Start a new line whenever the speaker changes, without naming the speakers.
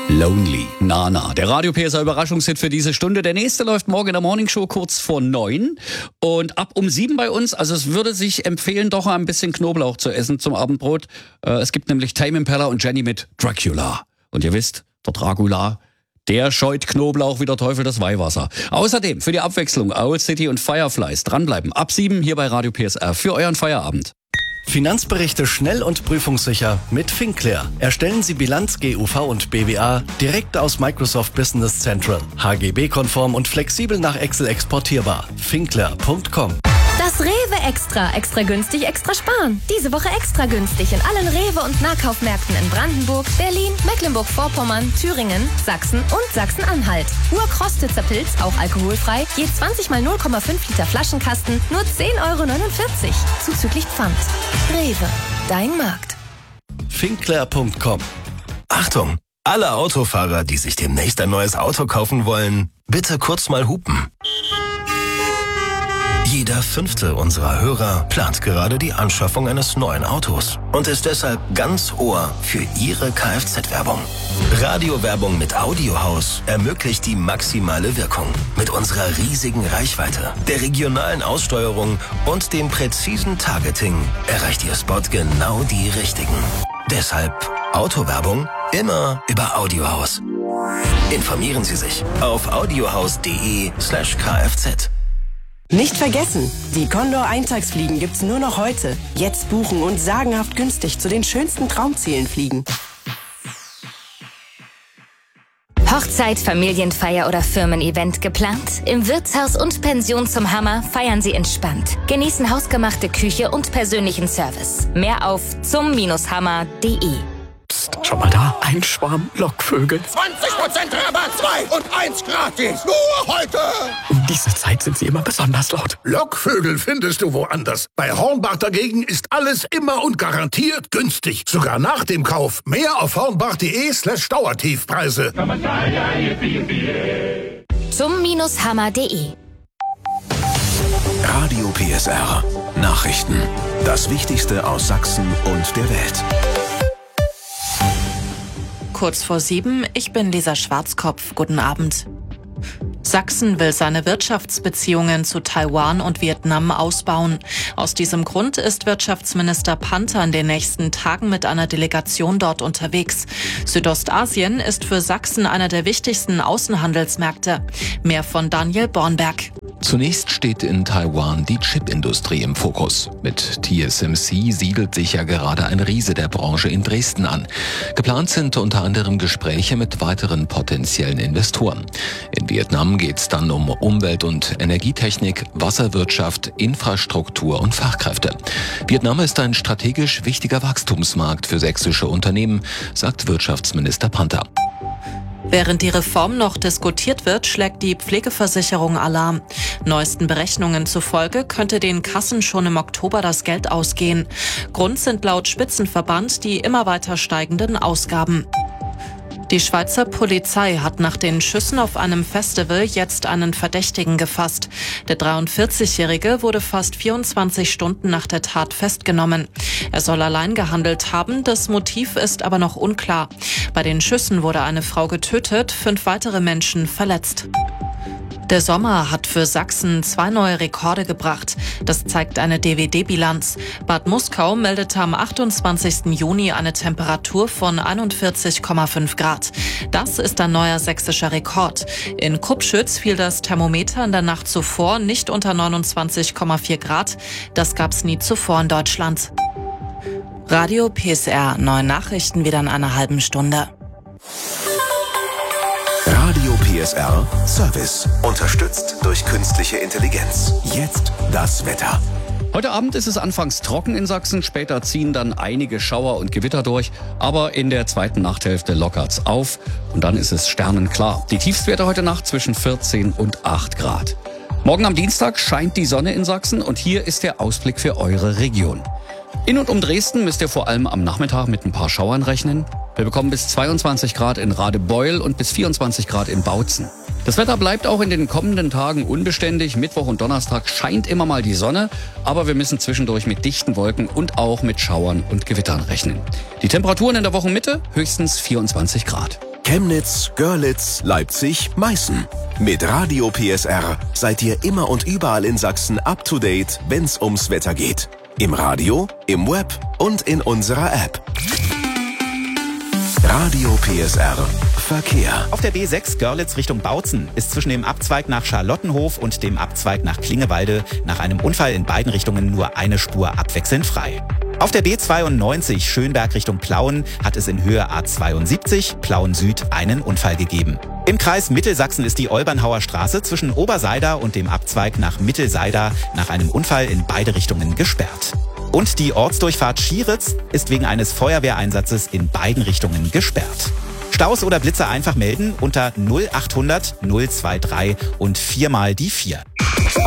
Lonely, Nana. Der Radio PSR Überraschungshit für diese Stunde. Der nächste läuft morgen in der Morningshow kurz vor 9 und ab um 7 bei uns. Also es würde sich empfehlen, doch ein bisschen Knoblauch zu essen zum Abendbrot. Es gibt nämlich Tame Impala und Jenny mit Dracula. Und ihr wisst, der Dracula, der scheut Knoblauch wie der Teufel das Weihwasser. Außerdem für die Abwechslung Owl City und Fireflies. Dranbleiben. Ab 7 hier bei Radio PSR für euren Feierabend.
Finanzberichte schnell und prüfungssicher mit Finclair. Erstellen Sie Bilanz, GUV und BWA direkt aus Microsoft Business Central. HGB-konform und flexibel nach Excel exportierbar. Finclair.com.
Das Rewe Extra. Extra günstig, extra sparen. Diese Woche extra günstig in allen Rewe- und Nahkaufmärkten in Brandenburg, Berlin, Mecklenburg-Vorpommern, Thüringen, Sachsen und Sachsen-Anhalt. Urkrostitzer Pilz, auch alkoholfrei, je 20 mal 0,5 Liter Flaschenkasten, nur 10,49 €. Zuzüglich Pfand. Rewe, dein Markt.
Finclair.com.
Achtung! Alle Autofahrer, die sich demnächst ein neues Auto kaufen wollen, bitte kurz mal hupen. Jeder 5. unserer Hörer plant gerade die Anschaffung eines neuen Autos und ist deshalb ganz Ohr für Ihre Kfz-Werbung. Radiowerbung mit Audiohaus ermöglicht die maximale Wirkung. Mit unserer riesigen Reichweite, der regionalen Aussteuerung und dem präzisen Targeting erreicht Ihr Spot genau die Richtigen. Deshalb Autowerbung immer über Audiohaus. Informieren Sie sich auf audiohaus.de/kfz.
Nicht vergessen, die Condor-Eintagsfliegen gibt's nur noch heute. Jetzt buchen und sagenhaft günstig zu den schönsten Traumzielen fliegen.
Hochzeit, Familienfeier oder Firmen-Event geplant? Im Wirtshaus und Pension zum Hammer feiern Sie entspannt. Genießen hausgemachte Küche und persönlichen Service. Mehr auf zum-hammer.de.
Psst, schau mal da, ein Schwarm Lockvögel.
20% Rabatt, 2 und 1 gratis. Nur heute.
Um diese Zeit sind sie immer besonders laut.
Lockvögel findest du woanders. Bei Hornbach dagegen ist alles immer und garantiert günstig. Sogar nach dem Kauf. Mehr auf hornbach.de/Dauertiefpreise.
Zum-hammer.de.
Radio PSR. Nachrichten. Das Wichtigste aus Sachsen und der Welt.
Kurz vor 7, ich bin Lisa Schwarzkopf. Guten Abend. Sachsen will seine Wirtschaftsbeziehungen zu Taiwan und Vietnam ausbauen. Aus diesem Grund ist Wirtschaftsminister Panther in den nächsten Tagen mit einer Delegation dort unterwegs. Südostasien ist für Sachsen einer der wichtigsten Außenhandelsmärkte. Mehr von Daniel Bornberg.
Zunächst steht in Taiwan die Chipindustrie im Fokus. Mit TSMC siedelt sich ja gerade ein Riese der Branche in Dresden an. Geplant sind unter anderem Gespräche mit weiteren potenziellen Investoren. In Vietnam geht es dann um Umwelt- und Energietechnik, Wasserwirtschaft, Infrastruktur und Fachkräfte. Vietnam ist ein strategisch wichtiger Wachstumsmarkt für sächsische Unternehmen, sagt Wirtschaftsminister Panther.
Während die Reform noch diskutiert wird, schlägt die Pflegeversicherung Alarm. Neuesten Berechnungen zufolge könnte den Kassen schon im Oktober das Geld ausgehen. Grund sind laut Spitzenverband die immer weiter steigenden Ausgaben. Die Schweizer Polizei hat nach den Schüssen auf einem Festival jetzt einen Verdächtigen gefasst. Der 43-Jährige wurde fast 24 Stunden nach der Tat festgenommen. Er soll allein gehandelt haben, das Motiv ist aber noch unklar. Bei den Schüssen wurde eine Frau getötet, 5 weitere Menschen verletzt. Der Sommer hat für Sachsen 2 neue Rekorde gebracht. Das zeigt eine DWD-Bilanz. Bad Muskau meldete am 28. Juni eine Temperatur von 41,5 Grad. Das ist ein neuer sächsischer Rekord. In Kupschütz fiel das Thermometer in der Nacht zuvor nicht unter 29,4 Grad. Das gab's nie zuvor in Deutschland. Radio PSR, neue Nachrichten wieder in einer halben Stunde.
Radio PSR Service. Unterstützt durch künstliche Intelligenz. Jetzt das Wetter.
Heute Abend ist es anfangs trocken in Sachsen, später ziehen dann einige Schauer und Gewitter durch, aber in der zweiten Nachthälfte lockert's auf und dann ist es sternenklar. Die Tiefstwerte heute Nacht zwischen 14 und 8 Grad. Morgen am Dienstag scheint die Sonne in Sachsen und hier ist der Ausblick für eure Region. In und um Dresden müsst ihr vor allem am Nachmittag mit ein paar Schauern rechnen. Wir bekommen bis 22 Grad in Radebeul und bis 24 Grad in Bautzen. Das Wetter bleibt auch in den kommenden Tagen unbeständig. Mittwoch und Donnerstag scheint immer mal die Sonne, aber wir müssen zwischendurch mit dichten Wolken und auch mit Schauern und Gewittern rechnen. Die Temperaturen in der Wochenmitte höchstens 24 Grad.
Chemnitz, Görlitz, Leipzig, Meißen. Mit Radio PSR seid ihr immer und überall in Sachsen up to date, wenn's ums Wetter geht. Im Radio, im Web und in unserer App. Radio PSR Verkehr.
Auf der B6 Görlitz Richtung Bautzen ist zwischen dem Abzweig nach Charlottenhof und dem Abzweig nach Klingewalde nach einem Unfall in beiden Richtungen nur eine Spur abwechselnd frei. Auf der B92 Schönberg Richtung Plauen hat es in Höhe A72 Plauen Süd einen Unfall gegeben. Im Kreis Mittelsachsen ist die Olbernhauer Straße zwischen Oberseida und dem Abzweig nach Mittelseida nach einem Unfall in beide Richtungen gesperrt. Und die Ortsdurchfahrt Schieritz ist wegen eines Feuerwehreinsatzes in beiden Richtungen gesperrt. Staus oder Blitze einfach melden unter 0800 023 und 4 mal die 4.